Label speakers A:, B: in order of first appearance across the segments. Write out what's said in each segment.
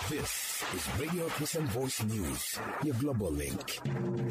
A: This is Radio Christian Voice News, your global link.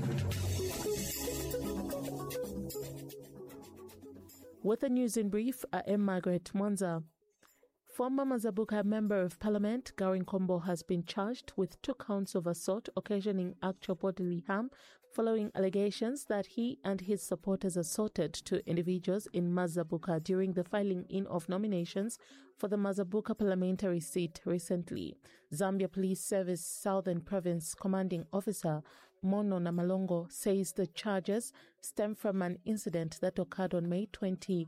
B: With the news in brief, I am Margaret Mwanza. Former Mazabuka Member of Parliament, Gary Nkombo, has been charged with 2 counts of assault occasioning actual bodily harm following allegations that he and his supporters assaulted 2 individuals in Mazabuka during the filing in of nominations for the Mazabuka parliamentary seat recently. Zambia Police Service Southern Province Commanding Officer Mono Namalongo says the charges stem from an incident that occurred on May 20,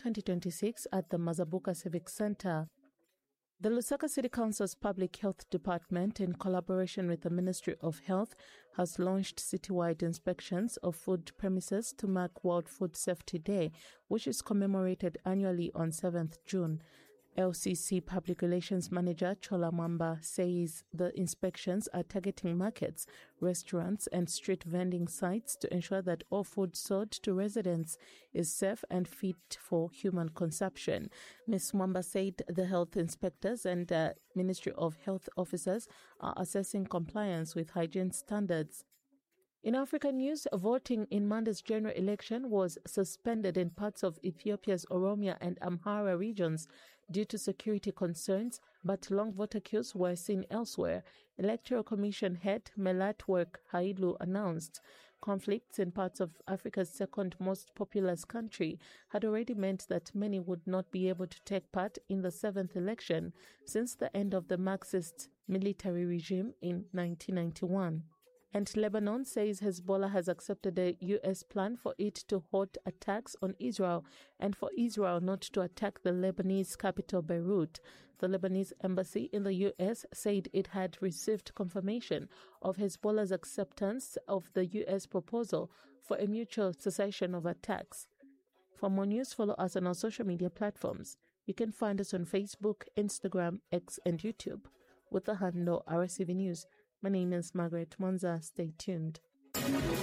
B: 2026 at the Mazabuka Civic Center. The Lusaka City Council's Public Health Department, in collaboration with the Ministry of Health, has launched citywide inspections of food premises to mark World Food Safety Day, which is commemorated annually on 7th June. LCC Public Relations Manager Chola Mwamba says the inspections are targeting markets, restaurants and street vending sites to ensure that all food sold to residents is safe and fit for human consumption. Ms. Mwamba said the health inspectors and Ministry of Health officers are assessing compliance with hygiene standards. In African news, voting in Monday's general election was suspended in parts of Ethiopia's Oromia and Amhara regions due to security concerns, but long voter queues were seen elsewhere. Electoral Commission head Melatwork Hailu announced conflicts in parts of Africa's second most populous country had already meant that many would not be able to take part in the 7th election since the end of the Marxist military regime in 1991. And Lebanon says Hezbollah has accepted a U.S. plan for it to halt attacks on Israel and for Israel not to attack the Lebanese capital Beirut. The Lebanese embassy in the U.S. said it had received confirmation of Hezbollah's acceptance of the U.S. proposal for a mutual cessation of attacks. For more news, follow us on our social media platforms. You can find us on Facebook, Instagram, X, and YouTube with the handle RSCV News. My name is Margaret Mwanza. Stay tuned.